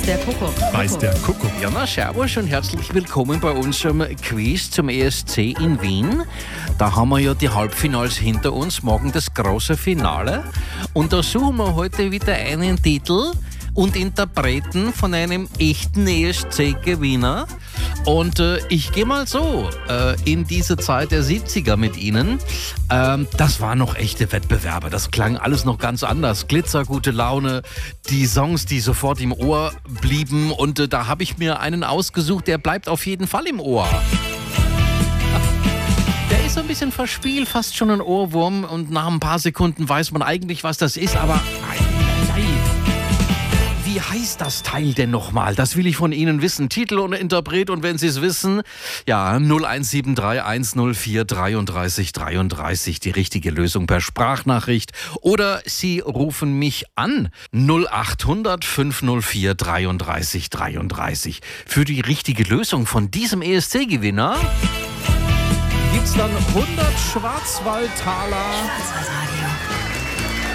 der Kuckuck. Weiß der Kuckuck. Ja, na, servus und herzlich willkommen bei unserem Quiz zum ESC in Wien. Da haben wir ja die Halbfinals hinter uns, morgen das große Finale. Und da suchen wir heute wieder einen Titel und Interpreten von einem echten ESC-Gewinner. Und ich gehe mal so in diese Zeit der 70er mit Ihnen. Das waren noch echte Wettbewerbe. Das klang alles noch ganz anders. Glitzer, gute Laune, die Songs, die sofort im Ohr blieben. Und da habe ich mir einen ausgesucht, der bleibt auf jeden Fall im Ohr. Der ist so ein bisschen verspielt, fast schon ein Ohrwurm. Und nach ein paar Sekunden weiß man eigentlich, was das ist. Aber wie heißt das Teil denn nochmal? Das will ich von Ihnen wissen. Titel und Interpret, und wenn Sie es wissen, ja, 0173 104 33 33, die richtige Lösung per Sprachnachricht. Oder Sie rufen mich an, 0800 504 33 33. Für die richtige Lösung von diesem ESC-Gewinner gibt's dann 100 Schwarzwaldtaler